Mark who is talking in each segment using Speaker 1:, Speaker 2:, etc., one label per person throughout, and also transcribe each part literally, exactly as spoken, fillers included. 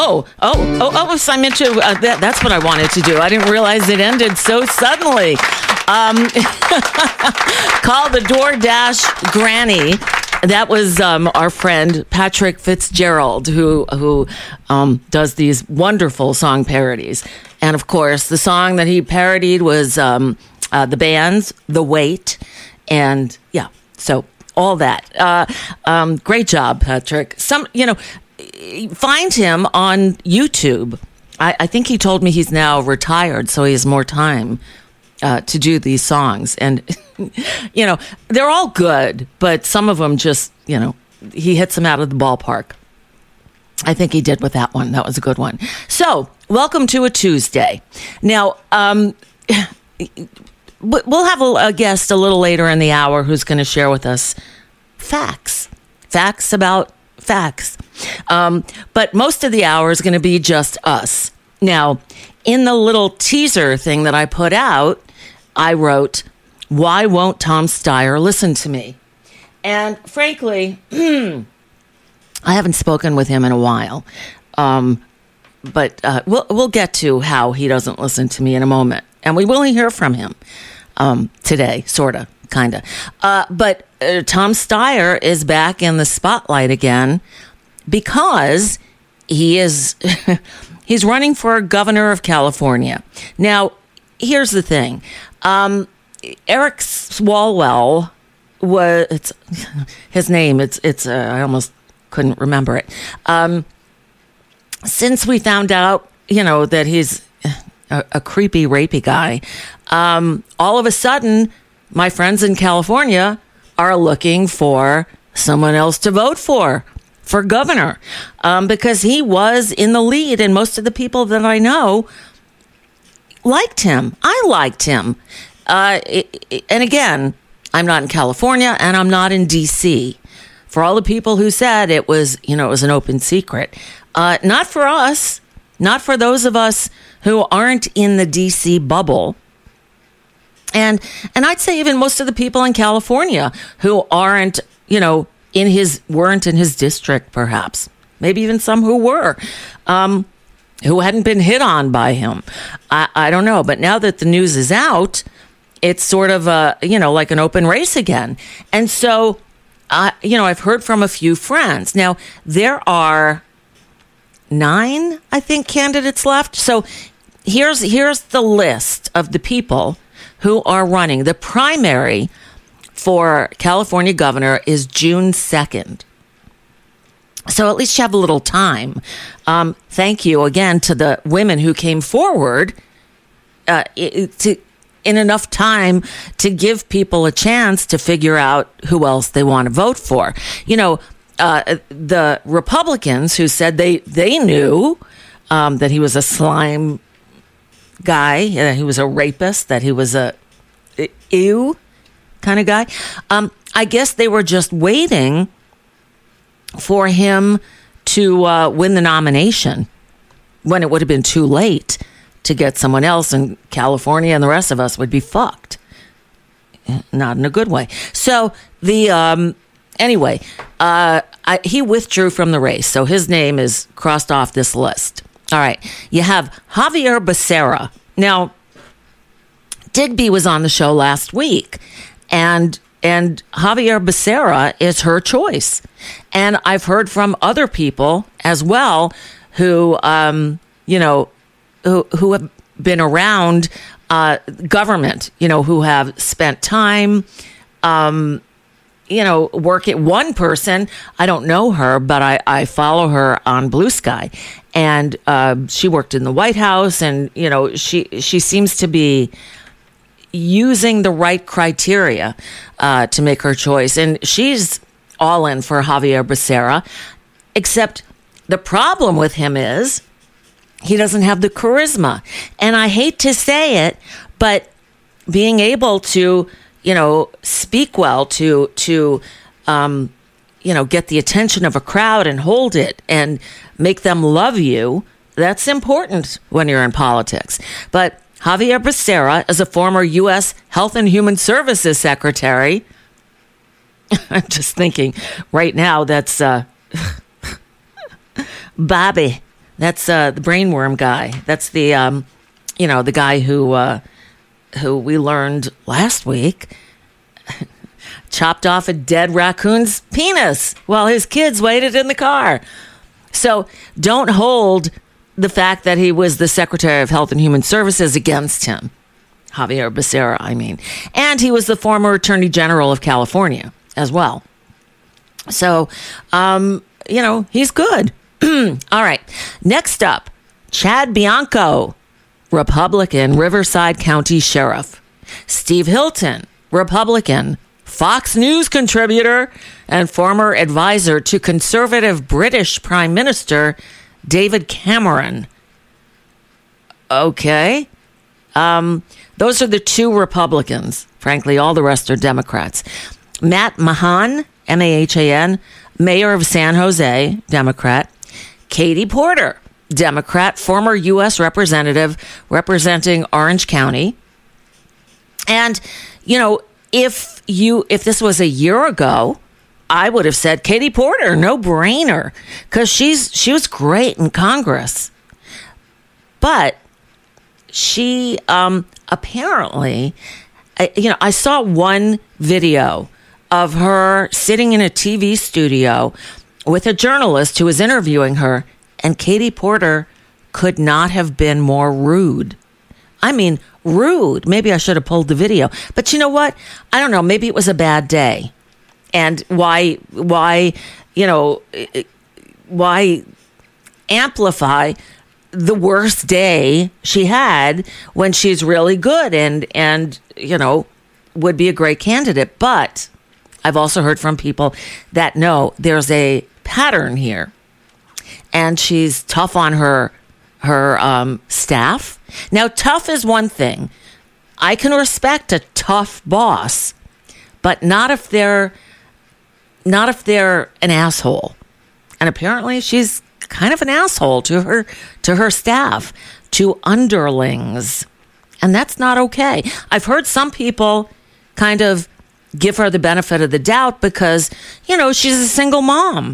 Speaker 1: Oh, oh, oh, oh, so I meant to, uh, that, that's what I wanted to do. I didn't realize it ended so suddenly. Um, call the DoorDash granny. That was um, our friend Patrick Fitzgerald, who who um, does these wonderful song parodies. And of course, the song that he parodied was um, uh, the band's The Weight. And yeah, so all that. Uh, um, great job, Patrick. Some, you know, find him on YouTube. I, I think he told me he's now retired, so he has more time uh, to do these songs. And, you know, they're all good, but some of them just, you know, he hits them out of the ballpark. I think he did with that one. That was a good one. So, welcome to a Tuesday. Now, um, we'll have a, a guest a little later in the hour who's going to share with us facts. Facts about facts. Um, but most of the hour is going to be just us. Now, in the little teaser thing that I put out, I wrote, "Why won't Tom Steyer listen to me?" And frankly, I haven't spoken with him in a while. Um, but uh, we'll, we'll get to how he doesn't listen to me in a moment. And we will hear from him um, today, sort of, kind of. Uh, but uh, Tom Steyer is back in the spotlight again because he is he's running for governor of California. Now, here's the thing. Um, Eric Swalwell was it's, his name. It's it's. Uh, I almost couldn't remember it. Um, since we found out, you know, that he's a, a creepy, rapey guy, um, all of a sudden, my friends in California are looking for someone else to vote for, for governor, um, because he was in the lead, and most of the people that I know liked him. I liked him. Uh, it, it, and again, I'm not in California, and I'm not in D C For all the people who said it was, you know, it was an open secret. Uh, not for us, not for those of us who aren't in the D C bubble. And and I'd say even most of the people in California who aren't, you know, in his, weren't in his district, perhaps. Maybe even some who were, um, who hadn't been hit on by him. I, I don't know. But now that the news is out, it's sort of, a, you know, like an open race again. And so, uh, you know, I've heard from a few friends. Now, there are nine, I think, candidates left. So here's here's the list of the people who are running. The primary for California governor is June second. So at least you have a little time. Um, thank you again to the women who came forward uh, to, in enough time to give people a chance to figure out who else they want to vote for. You know, uh, the Republicans who said they, they knew um, that he was a slime guy, uh, he was a rapist, that he was a ew kind of guy. Um, I guess they were just waiting for him to uh, win the nomination when it would have been too late to get someone else, and California and the rest of us would be fucked. Not in a good way. So the um, anyway, uh, I, he withdrew from the race, so his name is crossed off this list. All right, you have Javier Becerra. Now, Digby was on the show last week, and and Javier Becerra is her choice. And I've heard from other people as well who, um, you know, who, who have been around uh, government, you know, who have spent time, um, you know, work at one person. I don't know her, but I, I follow her on Blue Sky. And uh, she worked in the White House, and, you know, she she seems to be using the right criteria uh, to make her choice. And she's all in for Javier Becerra, except the problem with him is he doesn't have the charisma. And I hate to say it, but being able to, you know, speak well, to, to um, you know, get the attention of a crowd and hold it and make them love you, that's important when you're in politics. But Javier Becerra is a former U S Health and Human Services Secretary. I'm just thinking right now that's uh, Bobby, That's uh, the brainworm guy. That's the, um, you know, the guy who uh, who we learned last week chopped off a dead raccoon's penis while his kids waited in the car. So don't hold the fact that he was the Secretary of Health and Human Services against him. Javier Becerra, I mean. And he was the former Attorney General of California as well. So, um, you know, he's good. All right. Next up, Chad Bianco, Republican, Riverside County Sheriff. Steve Hilton, Republican, Fox News contributor and former advisor to conservative British Prime Minister David Cameron. Okay. Um, those are the two Republicans. Frankly, all the rest are Democrats. Matt Mahan, M A H A N, mayor of San Jose, Democrat. Katie Porter, Democrat, former U S representative representing Orange County. And, you know, if you if this was a year ago, I would have said Katie Porter, no brainer, because she's she was great in Congress. But she um, apparently, I, you know, I saw one video of her sitting in a T V studio with a journalist who was interviewing her, and Katie Porter could not have been more rude. I mean, rude. Maybe I should have pulled the video. But you know what? I don't know. Maybe it was a bad day. And why, why, you know, why amplify the worst day she had when she's really good and, and, you know, would be a great candidate. But I've also heard from people that no, there's a pattern here. And she's tough on her, her um, staff. Now, tough is one thing. I can respect a tough boss, but not if they're not if they're an asshole. And apparently she's kind of an asshole to her to her staff, to underlings. And that's not okay. I've heard some people kind of give her the benefit of the doubt because, you know, she's a single mom.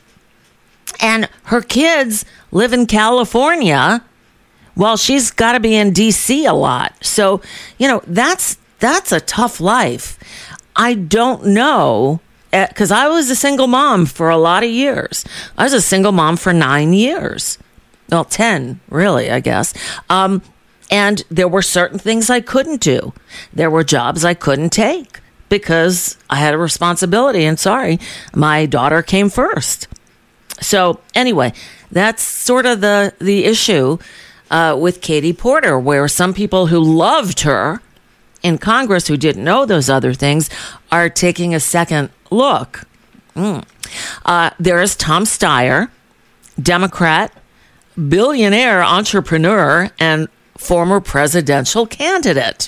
Speaker 1: And her kids live in California while she's got to be in D C a lot. So, you know, that's that's a tough life. I don't know, because I was a single mom for a lot of years. I was a single mom for nine years. Well, ten, really, I guess. Um, and there were certain things I couldn't do. There were jobs I couldn't take because I had a responsibility. And sorry, my daughter came first. So anyway, that's sort of the, the issue uh, with Katie Porter, where some people who loved her in Congress who didn't know those other things are taking a second look. Mm. Uh, there is Tom Steyer, Democrat, billionaire entrepreneur, and former presidential candidate.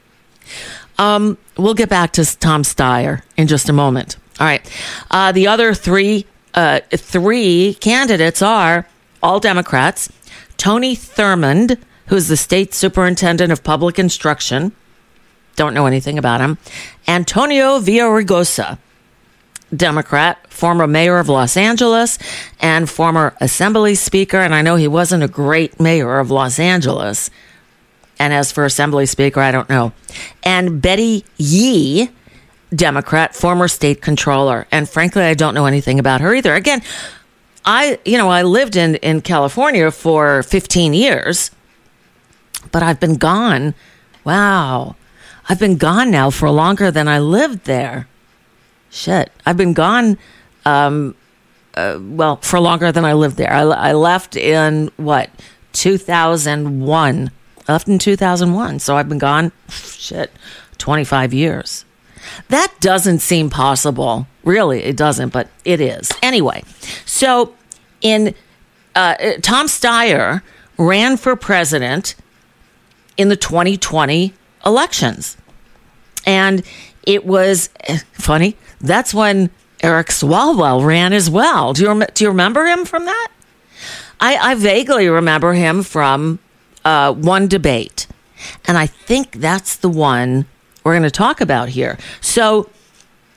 Speaker 1: Um, we'll get back to Tom Steyer in just a moment. All right. Uh, the other three uh, three candidates are all Democrats. Tony Thurmond, who's the state superintendent of public instruction. Don't know anything about him. Antonio Villaraigosa, Democrat, former mayor of Los Angeles and former assembly speaker. And I know he wasn't a great mayor of Los Angeles. And as for assembly speaker, I don't know. And Betty Yee, Democrat, former state controller. And frankly, I don't know anything about her either. Again, I, you know, I lived in, in California for fifteen years, but I've been gone. Wow. I've been gone now for longer than I lived there. Shit. I've been gone, um, uh, well, for longer than I lived there. I, I left in, what, two thousand one. I left in two thousand one. So I've been gone, shit, twenty-five years. That doesn't seem possible. Really, it doesn't, but it is. Anyway, so in uh, Tom Steyer ran for president in the twenty twenty elections. And it was funny. That's when Eric Swalwell ran as well. Do you, rem- do you remember him from that? I, I vaguely remember him from uh, one debate. And I think that's the one we're going to talk about here. So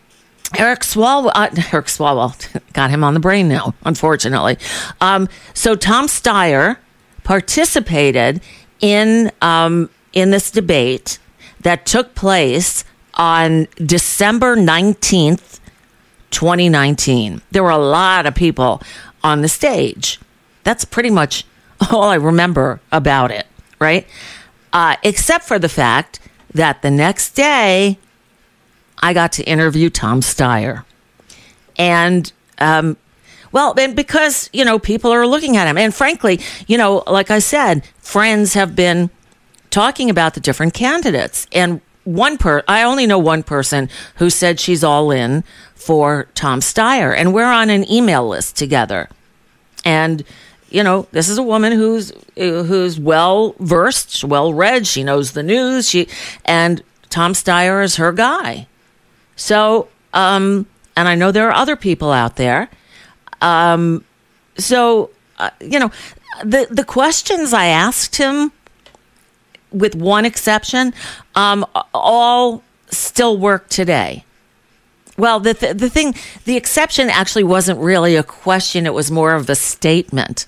Speaker 1: Eric Swalwell, uh, Eric Swalwell, got him on the brain now, unfortunately. Um, so Tom Steyer participated in um, in this debate that took place on December nineteenth, twenty nineteen. There were a lot of people on the stage. That's pretty much all I remember about it, right? Uh, except for the fact that the next day, I got to interview Tom Steyer. And, um, well, and because, you know, people are looking at him. And frankly, you know, like I said, friends have been talking about the different candidates. And one per, I only know one person who said she's all in for Tom Steyer. And we're on an email list together. And, you know, this is a woman who's who's well versed, well read. She knows the news. She and Tom Steyer is her guy. So, um, and I know there are other people out there. Um, so, uh, you know, the the questions I asked him, with one exception, um, all still work today. Well, the th- the thing, the exception actually wasn't really a question. It was more of a statement.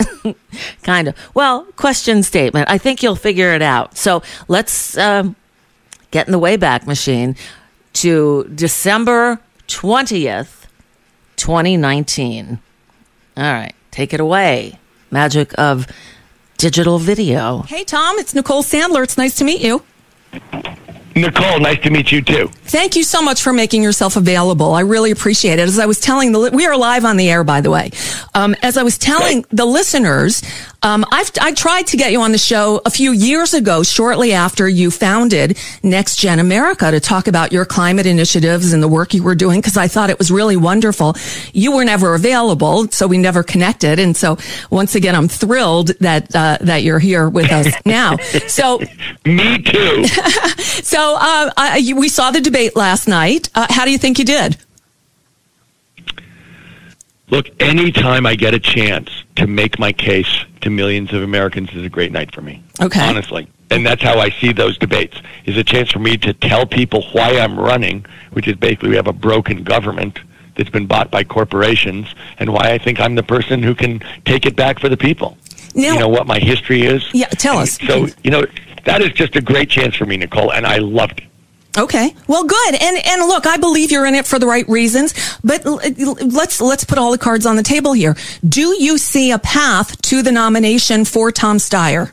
Speaker 1: Kind of. Well, question statement. I think you'll figure it out. So let's um, get in the Wayback Machine to December twentieth, twenty nineteen. All right. Take it away. Magic of digital video.
Speaker 2: Hey, Tom. It's Nicole Sandler. It's nice to meet you.
Speaker 3: Nicole, nice to meet you too.
Speaker 2: Thank you so much for making yourself available. I really appreciate it. As I was telling the, we are live on the air, by the way. Um, as I was telling the listeners, um, I've, I tried to get you on the show a few years ago, shortly after you founded Next Gen America, to talk about your climate initiatives and the work you were doing, because I thought it was really wonderful. You were never available, so we never connected. And so once again, I'm thrilled that, uh, that you're here with us now. So
Speaker 3: me too.
Speaker 2: so, uh, I, you, we saw the debate last night. Uh, how do you think you did?
Speaker 3: Look, anytime I get a chance to make my case to millions of Americans is a great night for me.
Speaker 2: Okay.
Speaker 3: Honestly. And that's how I see those debates, is a chance for me to tell people why I'm running, which is basically we have a broken government that's been bought by corporations, and why I think I'm the person who can take it back for the people. Now, you know what my history is?
Speaker 2: Yeah, tell
Speaker 3: and
Speaker 2: us.
Speaker 3: So, you know, that is just a great chance for me, Nicole, and I loved it.
Speaker 2: Okay. Well, good. And and look, I believe you're in it for the right reasons, but let's let's put all the cards on the table here. Do you see a path to the nomination for Tom Steyer?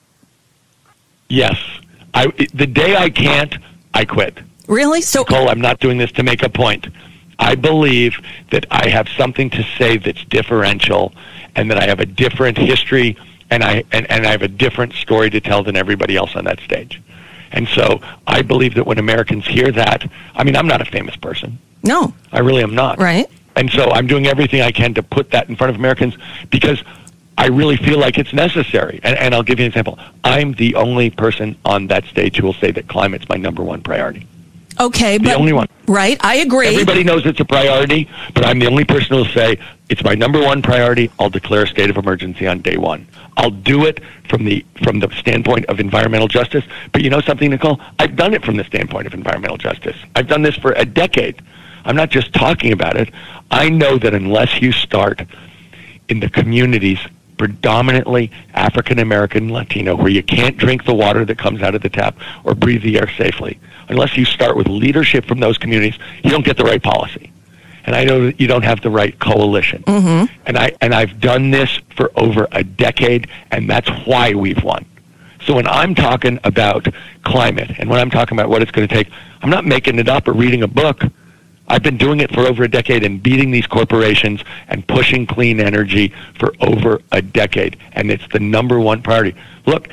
Speaker 3: Yes. I the day I can't, I quit.
Speaker 2: Really? So
Speaker 3: Nicole, I'm not doing this to make a point. I believe that I have something to say that's differential, and that I have a different history, and I and, and I have a different story to tell than everybody else on that stage. And so I believe that when Americans hear that, I mean, I'm not a famous person.
Speaker 2: No.
Speaker 3: I really am not.
Speaker 2: Right.
Speaker 3: And so I'm doing everything I can to put that in front of Americans, because I really feel like it's necessary. And, and I'll give you an example. I'm the only person on that stage who will say that climate's my number one priority.
Speaker 2: Okay.
Speaker 3: The
Speaker 2: but,
Speaker 3: only one.
Speaker 2: Right. I agree.
Speaker 3: Everybody knows it's a priority, but I'm the only person who will say it's my number one priority. I'll declare a state of emergency on day one. I'll do it from the from the standpoint of environmental justice. But you know something, Nicole? I've done it from the standpoint of environmental justice. I've done this for a decade. I'm not just talking about it. I know that unless you start in the communities, predominantly African American, Latino, where you can't drink the water that comes out of the tap or breathe the air safely, unless you start with leadership from those communities, you don't get the right policy. And I know that you don't have the right coalition.
Speaker 2: Mm-hmm.
Speaker 3: And I and I've done this for over a decade, and that's why we've won. So when I'm talking about climate, and when I'm talking about what it's going to take, I'm not making it up or reading a book. I've been doing it for over a decade and beating these corporations and pushing clean energy for over a decade. And it's the number one priority. Look,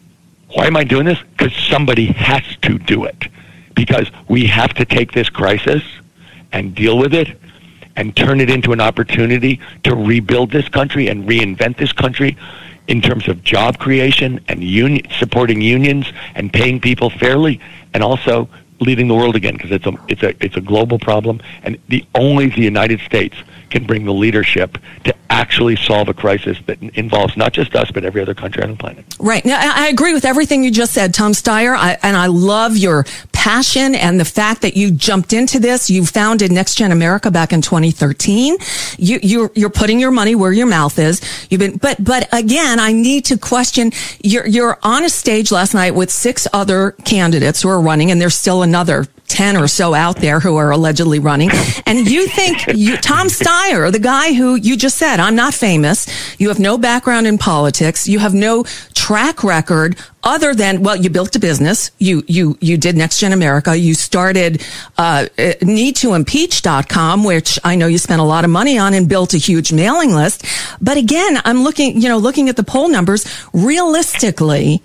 Speaker 3: why am I doing this? Because somebody has to do it. Because we have to take this crisis and deal with it and turn it into an opportunity to rebuild this country and reinvent this country in terms of job creation and union, supporting unions and paying people fairly, and also leading the world again, because it's a it's a it's a global problem, and the only the United States can bring the leadership to actually solve a crisis that involves not just us but every other country on the planet.
Speaker 2: Right. Now, I agree with everything you just said, Tom Steyer, I, and I love your passion and the fact that you jumped into this. You founded Next Gen America back in twenty thirteen. You, you're, you're putting your money where your mouth is. You've been, but, but again, I need to question, you're, you're on a stage last night with six other candidates who are running, and there's still another ten or so out there who are allegedly running. And you think you, Tom Steyer, the guy who you just said, I'm not famous. You have no background in politics. You have no track record other than, well, you built a business. You, you, you did Next Gen America. You started, uh, need to impeach dot com, which I know you spent a lot of money on, and built a huge mailing list. But again, I'm looking, you know, looking at the poll numbers realistically,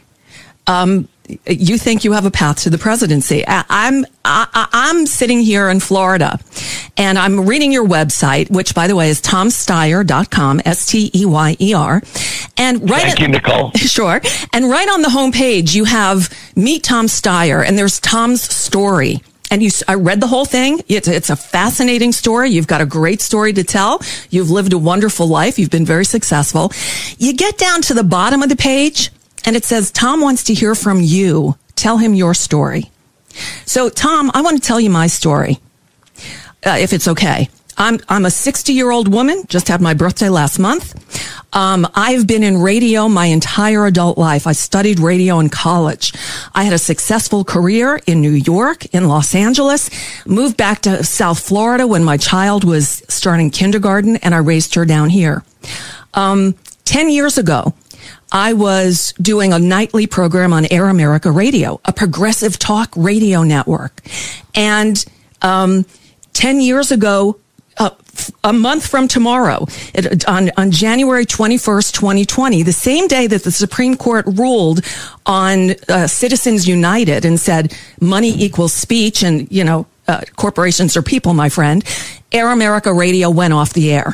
Speaker 2: um, you think you have a path to the presidency. I, I'm I, I'm sitting here in Florida, and I'm reading your website, which, by the way, is tom steyer dot com, S T E Y E R. And right
Speaker 3: Thank
Speaker 2: at,
Speaker 3: you, Nicole.
Speaker 2: Sure. And right on the homepage, you have Meet Tom Steyer, and there's Tom's story. And you, I read the whole thing. It's, it's a fascinating story. You've got a great story to tell. You've lived a wonderful life. You've been very successful. You get down to the bottom of the page, and it says, Tom wants to hear from you. Tell him your story. So, Tom, I want to tell you my story, uh, if it's okay. I'm I'm a sixty-year-old woman, just had my birthday last month. Um, I've been in radio my entire adult life. I studied radio in college. I had a successful career in New York, in Los Angeles, moved back to South Florida when my child was starting kindergarten, and I raised her down here. Um, ten years ago, I was doing a nightly program on Air America Radio, a progressive talk radio network. And um, ten years ago, uh, a month from tomorrow, it, on, on January twenty-first, twenty twenty, the same day that the Supreme Court ruled on uh, Citizens United and said money equals speech and, you know, uh, corporations are people, my friend, Air America Radio went off the air.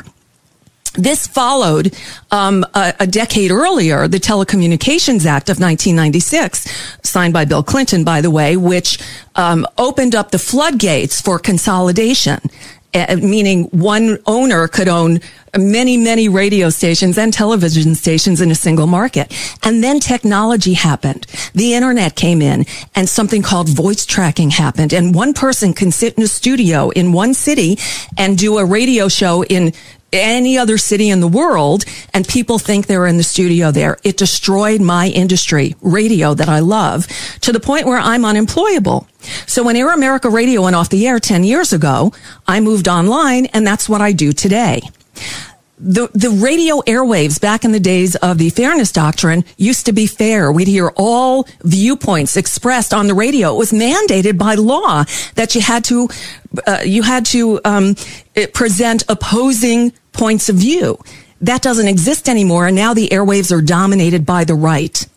Speaker 2: This followed um, a, a decade earlier, the Telecommunications Act of nineteen ninety-six, signed by Bill Clinton, by the way, which um, opened up the floodgates for consolidation, uh, meaning one owner could own many, many radio stations and television stations in a single market. And then technology happened. The internet came in, and something called voice tracking happened. And one person can sit in a studio in one city and do a radio show in any other city in the world, and people think they're in the studio there. It destroyed my industry, radio, that I love, to the point where I'm unemployable. So when Air America Radio went off the air ten years ago, I moved online, and that's what I do today. The, the radio airwaves back in the days of the Fairness Doctrine used to be fair. We'd hear all viewpoints expressed on the radio. It was mandated by law that you had to, uh, you had to, um, present opposing points of view. That doesn't exist anymore. And now the airwaves are dominated by the right.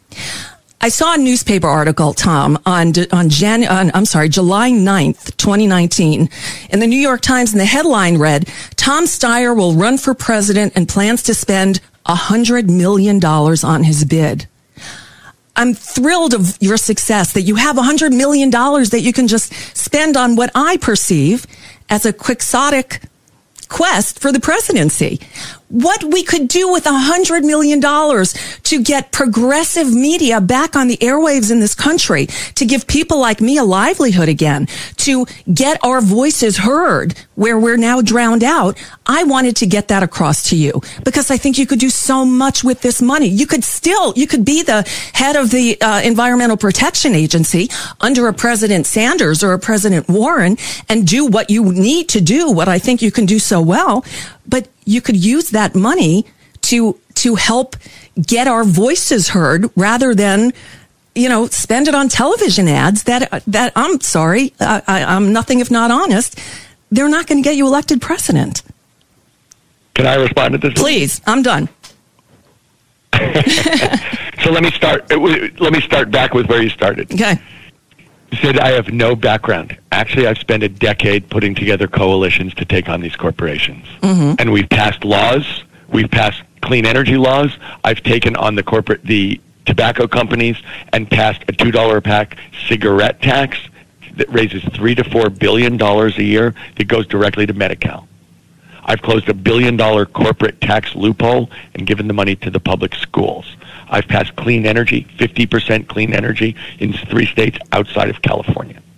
Speaker 2: I saw a newspaper article, Tom, on on Jan. On, I'm sorry, July ninth, twenty nineteen, in the New York Times, and the headline read, "Tom Steyer will run for president and plans to spend a hundred million dollars on his bid." I'm thrilled of your success, that you have a hundred million dollars that you can just spend on what I perceive as a quixotic quest for the presidency. What we could do with a hundred million dollars to get progressive media back on the airwaves in this country, to give people like me a livelihood again, to get our voices heard where we're now drowned out. I wanted to get that across to you because I think you could do so much with this money. You could still, you could be the head of the uh, Environmental Protection Agency under a President Sanders or a President Warren and do what you need to do, what I think you can do so well. But you could use that money to to help get our voices heard rather than, you know, spend it on television ads that, that I'm sorry, I, I, I'm nothing if not honest, they're not going to get you elected president.
Speaker 3: Can I respond to this?
Speaker 2: Please, I'm done.
Speaker 3: So let me start. Let me start back with where you started.
Speaker 2: Okay.
Speaker 3: You said I have no background. Actually, I've spent a decade putting together coalitions to take on these corporations. Mm-hmm. And we've passed laws. We've passed clean energy laws. I've taken on the corporate, the tobacco companies, and passed a two dollar a pack cigarette tax that raises three to four billion dollars a year that goes directly to Medi-Cal. I've closed a billion dollar corporate tax loophole and given the money to the public schools. I've passed clean energy, fifty percent clean energy in three states outside of California.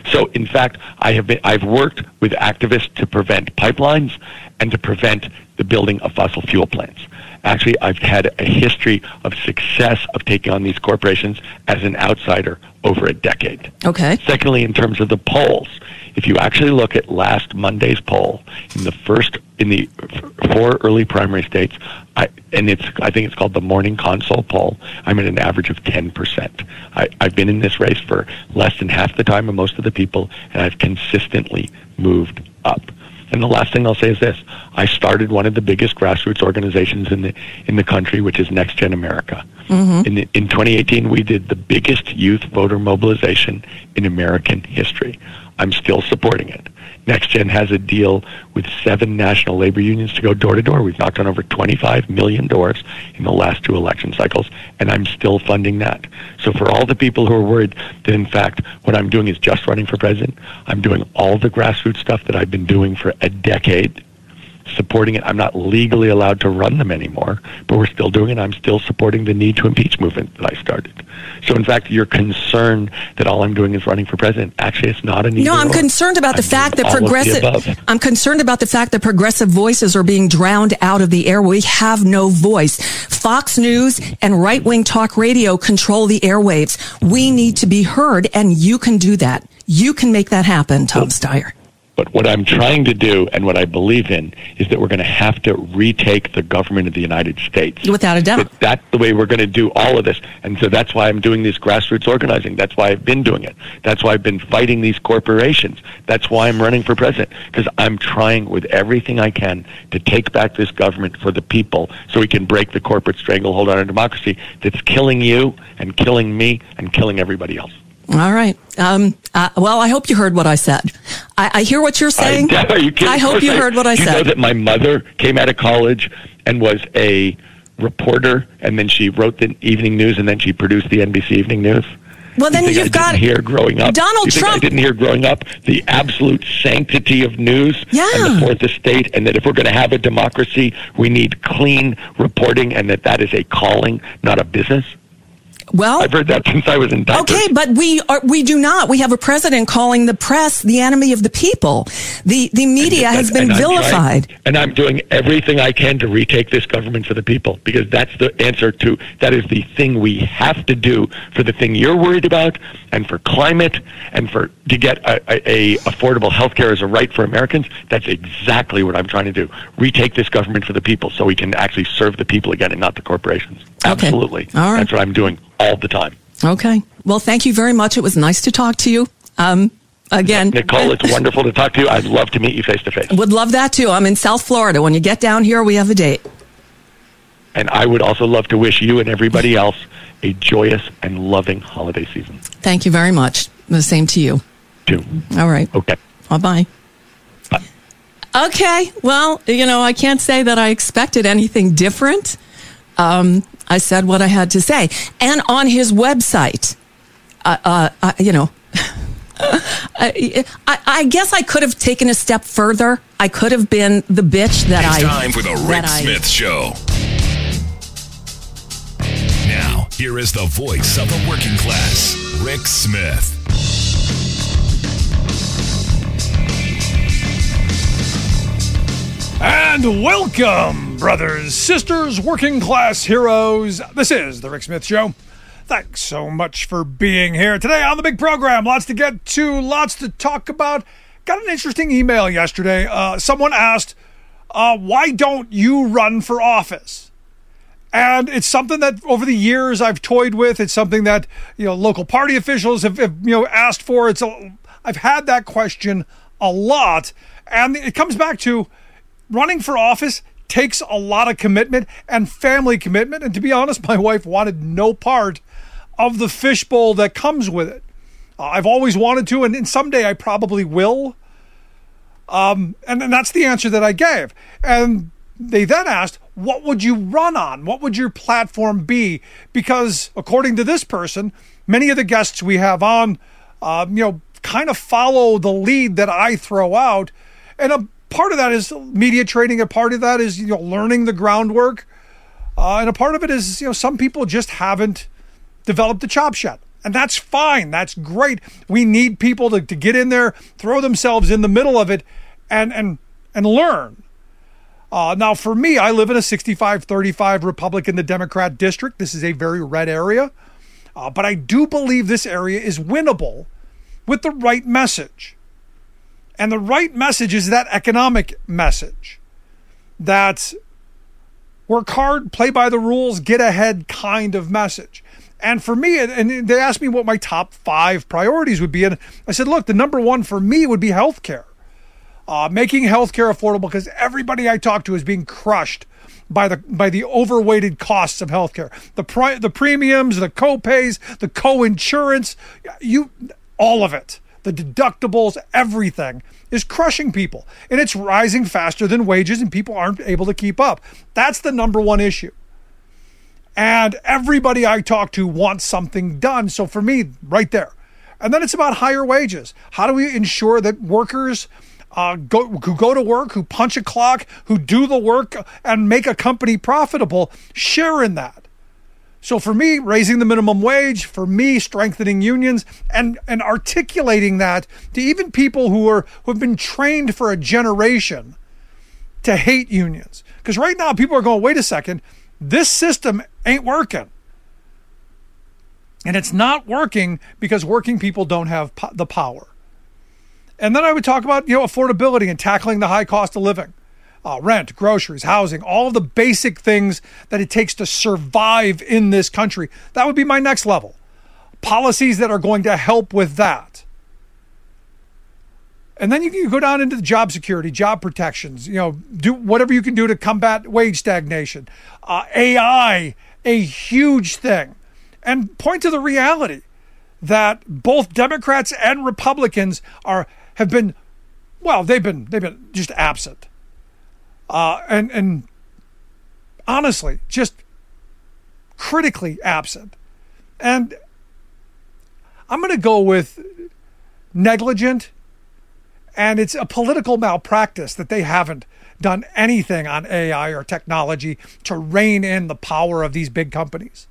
Speaker 3: So, in fact, I have been, I've worked with activists to prevent pipelines and to prevent the building of fossil fuel plants. Actually, I've had a history of success of taking on these corporations as an outsider over a decade.
Speaker 2: Okay.
Speaker 3: Secondly, in terms of the polls, if you actually look at last Monday's poll in the first, in the f- four early primary states, I, and it's, I think it's called the Morning Consult poll, I'm at an average of ten percent. I, I've been in this race for less than half the time of most of the people, and I've consistently moved up. And the last thing I'll say is this. I started one of the biggest grassroots organizations in the in the country, which is Next Gen America. Mm-hmm. In, the, in twenty eighteen, we did the biggest youth voter mobilization in American history. I'm still supporting it. Next Gen has a deal with seven national labor unions to go door to door. We've knocked on over twenty-five million doors in the last two election cycles, and I'm still funding that. So for all the people who are worried that, in fact, what I'm doing is just running for president, I'm doing all the grassroots stuff that I've been doing for a decade, supporting it. I'm not legally allowed to run them anymore, but we're still doing it. I'm still supporting the need to impeach movement that I started. So, in fact, you're concerned that all I'm doing is running for president. Actually, it's not a need.
Speaker 2: No, I'm concerned about the
Speaker 3: I'm
Speaker 2: fact that
Speaker 3: all of the
Speaker 2: progressive.
Speaker 3: above.
Speaker 2: I'm concerned about the fact that progressive voices are being drowned out of the air. We have no voice. Fox News and right-wing talk radio control the airwaves. We need to be heard, and you can do that. You can make that happen, Tom Steyer.
Speaker 3: But what I'm trying to do and what I believe in is that we're going to have to retake the government of the United States.
Speaker 2: Without a doubt.
Speaker 3: That that's the way we're going to do all of this. And so that's why I'm doing this grassroots organizing. That's why I've been doing it. That's why I've been fighting these corporations. That's why I'm running for president, because I'm trying with everything I can to take back this government for the people so we can break the corporate stranglehold on our democracy that's killing you and killing me and killing everybody else.
Speaker 2: All right. Um, uh, well, I hope you heard what I said. I, I hear what you're saying.
Speaker 3: I, are you kidding?
Speaker 2: I hope you heard what I
Speaker 3: you
Speaker 2: said.
Speaker 3: You know that my mother came out of college and was a reporter, and then she wrote the evening news, and then she produced the N B C Evening News?
Speaker 2: Well, then
Speaker 3: you think
Speaker 2: you've
Speaker 3: I
Speaker 2: got
Speaker 3: didn't hear growing up.
Speaker 2: Donald
Speaker 3: you think
Speaker 2: Trump.
Speaker 3: I didn't hear growing up the absolute sanctity of news
Speaker 2: Yeah.
Speaker 3: and the fourth estate, and that if we're going to have a democracy, we need clean reporting, and that that is a calling, not a business.
Speaker 2: Well,
Speaker 3: I've heard that since I was in diapers.
Speaker 2: okay, but we are, we do not. We have a president calling the press the enemy of the people. The the media
Speaker 3: And-
Speaker 2: has been
Speaker 3: and I'm
Speaker 2: vilified.
Speaker 3: trying- and I'm doing everything I can to retake this government for the people, because that's the answer to, that is the thing we have to do for the thing you're worried about, and for climate, and for to get a, a, a affordable health care as a right for Americans. That's exactly what I'm trying to do. Retake this government for the people so we can actually serve the people again and not the corporations.
Speaker 2: Okay.
Speaker 3: Absolutely.
Speaker 2: All right.
Speaker 3: That's what I'm doing all the time.
Speaker 2: Okay. Well, thank you very much. It was nice to talk to you. Um, again,
Speaker 3: Nicole, it's wonderful to talk to you. I'd love to meet you face to face.
Speaker 2: would love that too. I'm in South Florida. When you get down here, we have a date.
Speaker 3: And I would also love to wish you and everybody else a joyous and loving holiday season.
Speaker 2: Thank you very much. The same to you.
Speaker 3: Too.
Speaker 2: All right.
Speaker 3: Okay.
Speaker 2: Bye-bye.
Speaker 3: Bye.
Speaker 2: Okay. Well, you know, I can't say that I expected anything different. Um, I said what I had to say. And on his website, uh, uh, uh, you know, I, I, I guess I could have taken a step further. I could have been the bitch that
Speaker 4: it's
Speaker 2: I...
Speaker 4: It's time for the Rick
Speaker 2: I,
Speaker 4: Smith Show. Now, here is the voice of the working class, Rick Smith.
Speaker 5: And welcome, brothers, sisters, working class heroes. This is the Rick Smith Show. Thanks so much for being here today on the big program. Lots to get to, lots to talk about. Got an interesting email yesterday. Uh, someone asked, uh, why don't you run for office? And it's something that over the years I've toyed with. It's something that, you know, local party officials have, have you know, asked for. It's a, I've had that question a lot. And it comes back to running for office takes a lot of commitment and family commitment. And to be honest, my wife wanted no part of the fishbowl that comes with it. Uh, I've always wanted to, and, and someday I probably will. Um, and, and that's the answer that I gave. And they then asked, what would you run on? What would your platform be? Because according to this person, many of the guests we have on, uh, you know, kind of follow the lead that I throw out. And a part of that is media training. A part of that is, you know, learning the groundwork. Uh, and a part of it is, you know, some people just haven't developed the chops yet. And that's fine. That's great. We need people to, to get in there, throw themselves in the middle of it, and and and learn. Uh, now, for me, I live in a sixty-five thirty-five Republican to Democrat district. This is a very red area. Uh, but I do believe this area is winnable with the right message. And the right message is that economic message. That work hard, play by the rules, get ahead kind of message. And for me, and they asked me what my top five priorities would be. And I said, look, the number one for me would be healthcare. Uh, making healthcare affordable, because everybody I talk to is being crushed by the by the overweighted costs of healthcare. The pri- the premiums, the co-pays, the co-insurance, you, all of it. The deductibles, everything is crushing people. And it's rising faster than wages, and people aren't able to keep up. That's the number one issue. And everybody I talk to wants something done. So for me, right there. And then it's about higher wages. How do we ensure that workers uh, go, who go to work, who punch a clock, who do the work and make a company profitable, share in that? So for me, raising the minimum wage, for me, strengthening unions and, and articulating that to even people who are who have been trained for a generation to hate unions. Because right now people are going, wait a second, this system ain't working. And it's not working because working people don't have po- the power. And then I would talk about, you know, affordability and tackling the high cost of living. Uh, rent, groceries, housing, all of the basic things that it takes to survive in this country. That would be my next level. Policies that are going to help with that. And then you can go down into the job security, job protections, you know, do whatever you can do to combat wage stagnation. Uh, A I, a huge thing. And point to the reality that both Democrats and Republicans are have been, well, they've been they've been just absent. Uh, and and honestly, just critically absent. And I'm going to go with negligent. And it's a political malpractice that they haven't done anything on A I or technology to rein in the power of these big companies.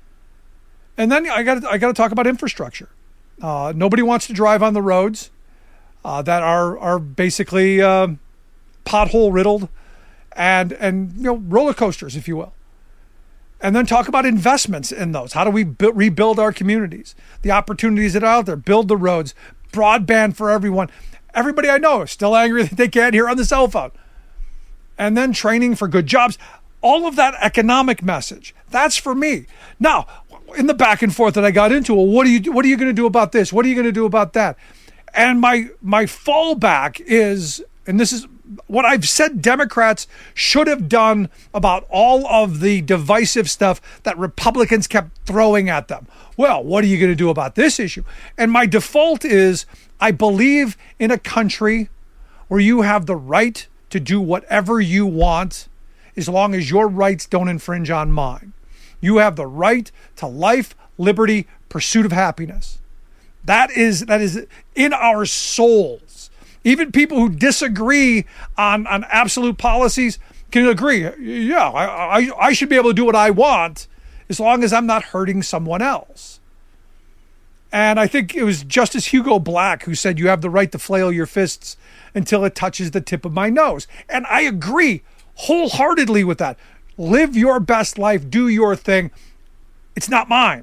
Speaker 5: And then I got I got to talk about infrastructure. Uh, nobody wants to drive on the roads uh, that are are basically uh, pothole riddled and and you know roller coasters, if you will. And then talk about investments in those. How do we bu- rebuild our communities? The opportunities that are out there. Build the roads. Broadband for everyone. Everybody I know is still angry that they can't hear on the cell phone. And then training for good jobs. All of that economic message. That's for me. Now, in the back and forth that I got into, well, what are you what are you going to do about this? What are you going to do about that? And my my fallback is, and this is what I've said Democrats should have done about all of the divisive stuff that Republicans kept throwing at them. Well, what are you going to do about this issue? And my default is, I believe in a country where you have the right to do whatever you want as long as your rights don't infringe on mine. You have the right to life, liberty, pursuit of happiness. That is that is in our souls. Even people who disagree on, on absolute policies can agree. Yeah, I, I, I should be able to do what I want as long as I'm not hurting someone else. And I think it was Justice Hugo Black who said you have the right to flail your fists until it touches the tip of my nose. And I agree wholeheartedly with that. Live your best life, do your thing. It's not mine.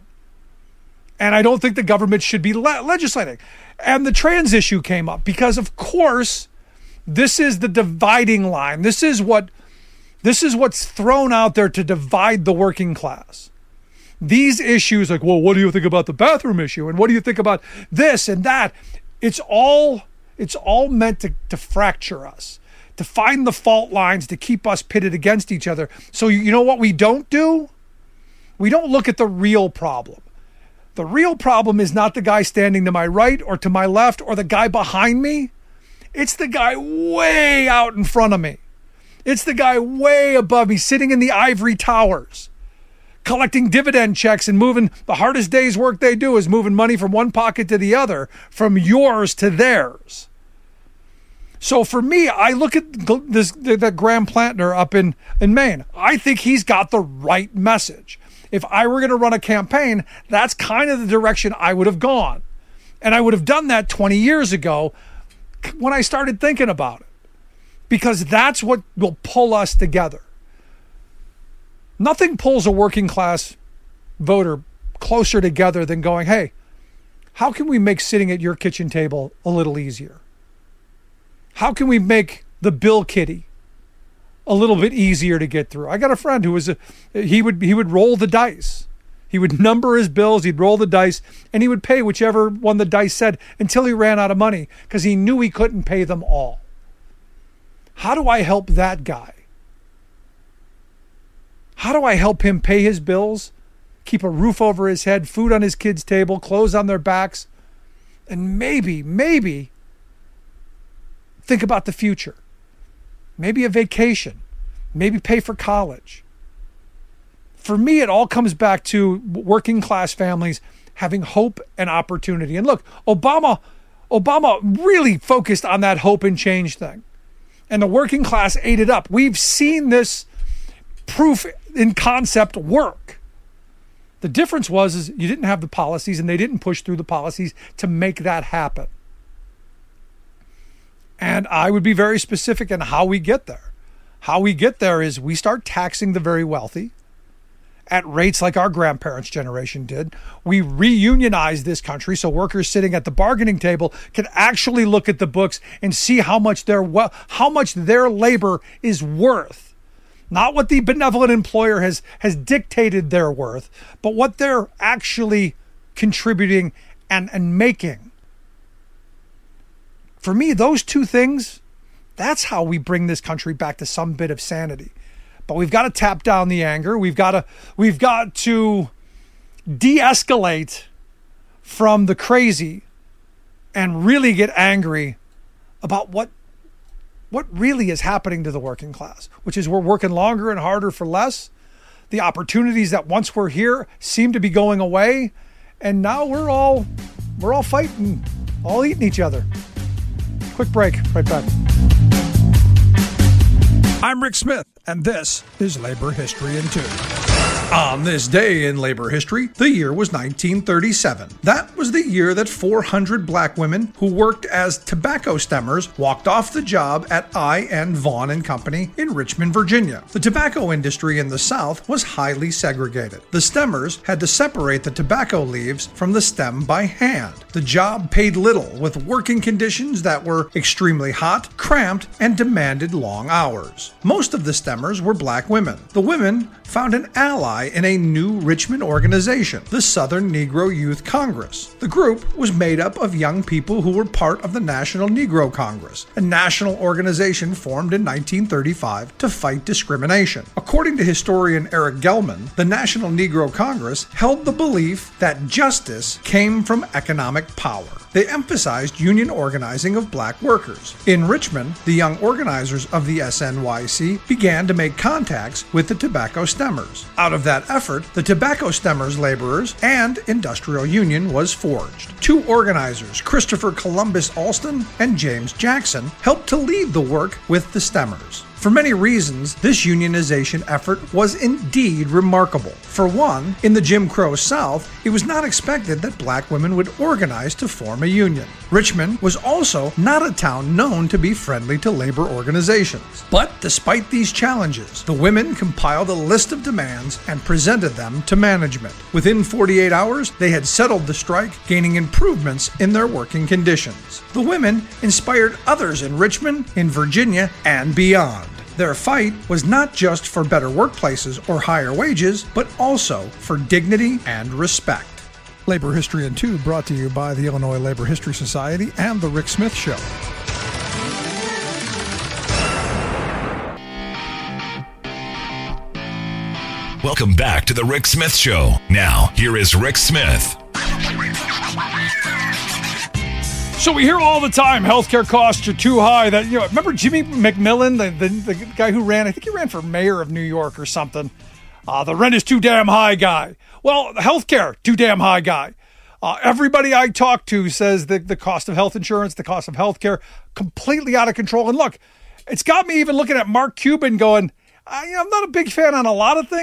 Speaker 5: And I don't think the government should be le- legislating. And the trans issue came up because, of course, this is the dividing line. This is what this is what's thrown out there to divide the working class. These issues like, well, what do you think about the bathroom issue? And what do you think about this and that? It's all it's all meant to, to fracture us, to find the fault lines, to keep us pitted against each other. So you know what we don't do? We don't look at the real problem. The real problem is not the guy standing to my right or to my left or the guy behind me. It's the guy way out in front of me. It's the guy way above me, sitting in the ivory towers, collecting dividend checks and moving. The hardest day's work they do is moving money from one pocket to the other, from yours to theirs. So for me, I look at this, that Graham Plantner up in, in Maine. I think he's got the right message. if I were going to run a campaign, that's kind of the direction I would have gone. And I would have done that twenty years ago when I started thinking about it, because that's what will pull us together. Nothing pulls a working class voter closer together than going, hey, how can we make sitting at your kitchen table a little easier? How can we make the bill kitty a little bit easier to get through? I got a friend who was a, he would he would roll the dice. He would number his bills, he'd roll the dice, and he would pay whichever one the dice said until he ran out of money because he knew he couldn't pay them all. How do I help that guy? How do I help him pay his bills, keep a roof over his head, food on his kids' table, clothes on their backs, and maybe, maybe think about the future? Maybe a vacation, maybe pay for college. For me, it all comes back to working class families having hope and opportunity. And look, Obama, Obama really focused on that hope and change thing. And the working class ate it up. We've seen this proof in concept work. The difference was is you didn't have the policies, and they didn't push through the policies to make that happen. And I would be very specific in how we get there. How we get there is we start taxing the very wealthy at rates like our grandparents' generation did. We reunionize this country so workers sitting at the bargaining table can actually look at the books and see how much their we- how much their labor is worth. Not what the benevolent employer has, has dictated their worth, but what they're actually contributing and, and making. For me, those two things, that's how we bring this country back to some bit of sanity. But we've got to tap down the anger. We've got to we've got to de-escalate from the crazy and really get angry about what what really is happening to the working class, which is we're working longer and harder for less. The opportunities that once were here seem to be going away, and now we're all we're all fighting, all eating each other. Quick break, right back. I'm Rick Smith, and this is Labor History in Two. On this day in labor history, the year was nineteen thirty-seven. That was the year that four hundred black women who worked as tobacco stemmers walked off the job at I and Vaughn and Company in Richmond, Virginia. The tobacco industry in the South was highly segregated. The stemmers had to separate the tobacco leaves from the stem by hand. The job paid little, with working conditions that were extremely hot, cramped, and demanded long hours. Most of the stemmers were black women. The women found an ally in a new Richmond organization, the Southern Negro Youth Congress. The group was made up of young people who were part of the National Negro Congress, a national organization formed in nineteen thirty-five to fight discrimination. According to historian Eric Gelman, the National Negro Congress held the belief that justice came from economic power. They emphasized union organizing of black workers. In Richmond, the young organizers of the S N Y C began to make contacts with the tobacco stemmers. Out of that effort, the Tobacco Stemmers Laborers and Industrial Union was forged. Two organizers, Christopher Columbus Alston and James Jackson, helped to lead the work with the stemmers. For many reasons, this unionization effort was indeed remarkable. For one, in the Jim Crow South, it was not expected that black women would organize to form a union. Richmond was also not a town known to be friendly to labor organizations. But despite these challenges, the women compiled a list of demands and presented them to management. Within forty-eight hours, they had settled the strike, gaining improvements in their working conditions. The women inspired others in Richmond, in Virginia, and beyond. Their fight was not just for better workplaces or higher wages, but also for dignity and respect. Labor History in Two brought to you by the Illinois Labor History Society and The Rick Smith Show.
Speaker 4: Welcome back to The Rick Smith Show. Now, here is Rick Smith.
Speaker 5: So we hear all the time healthcare costs are too high. That you know, remember Jimmy McMillan, the, the, the guy who ran, I think he ran for mayor of New York or something. Uh, the rent is too damn high guy. Well, healthcare, too damn high guy. Uh, everybody I talk to says that the cost of health insurance, the cost of healthcare, completely out of control. And look, it's got me even looking at Mark Cuban going, I, you know, I'm not a big fan on a lot of things, but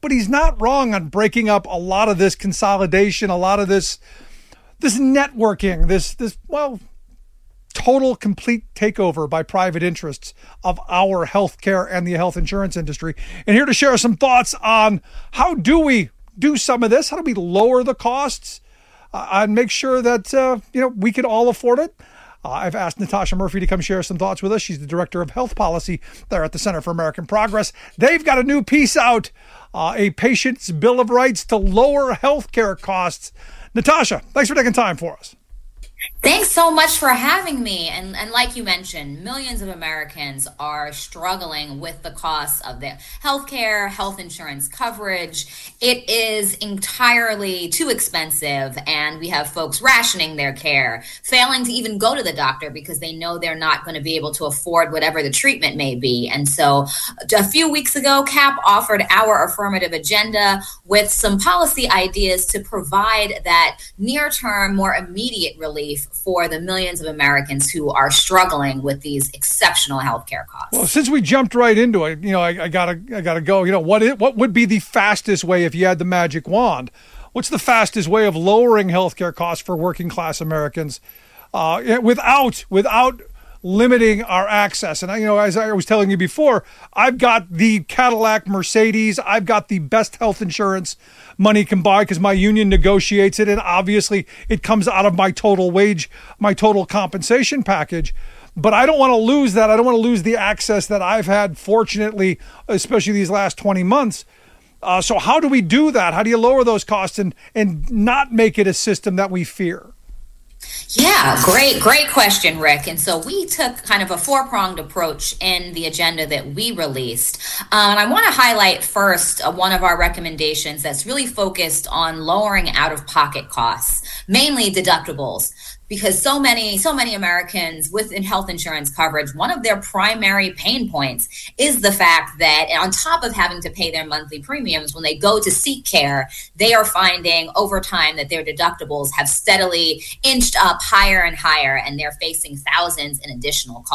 Speaker 5: but he's not wrong on breaking up a lot of this consolidation, a lot of this this networking, this this well, total complete takeover by private interests of our healthcare and the health insurance industry. And here to share some thoughts on how do we do some of this, how do we lower the costs uh, and make sure that uh, you know we can all afford it. Uh, I've asked Natasha Murphy to come share some thoughts with us. She's the Director of Health Policy there at the Center for American Progress. They've got a new piece out, uh, a patient's bill of rights to lower healthcare costs. Natasha, thanks for taking time for us.
Speaker 6: Thanks so much for having me. And, and like you mentioned, millions of Americans are struggling with the costs of their healthcare, health insurance coverage. It is entirely too expensive, and we have folks rationing their care, failing to even go to the doctor because they know they're not going to be able to afford whatever the treatment may be. And so a few weeks ago, C A P offered our affirmative agenda with some policy ideas to provide that near-term, more immediate relief for the millions of Americans who are struggling with these exceptional healthcare costs.
Speaker 5: Well, since we jumped right into it, you know, I, I gotta, I gotta go. You know, what is, what would be the fastest way if you had the magic wand? What's the fastest way of lowering healthcare costs for working class Americans uh, without without limiting our access? And I, you know, as I was telling you before, I've got the Cadillac Mercedes. I've got the best health insurance money can buy because my union negotiates it, and obviously it comes out of my total wage, my total compensation package. But I don't want to lose that. I don't want to lose the access that I've had, fortunately, especially these last twenty months. Uh, so how do we do that? How do you lower those costs and and not make it a system that we fear?
Speaker 6: Yeah, great, great question, Rick. And so we took kind of a four-pronged approach in the agenda that we released. Uh, and I want to highlight first uh, one of our recommendations that's really focused on lowering out-of-pocket costs, mainly deductibles. Because so many, so many Americans with health insurance coverage, one of their primary pain points is the fact that on top of having to pay their monthly premiums, when they go to seek care, they are finding over time that their deductibles have steadily inched up higher and higher, and they're facing thousands in additional costs.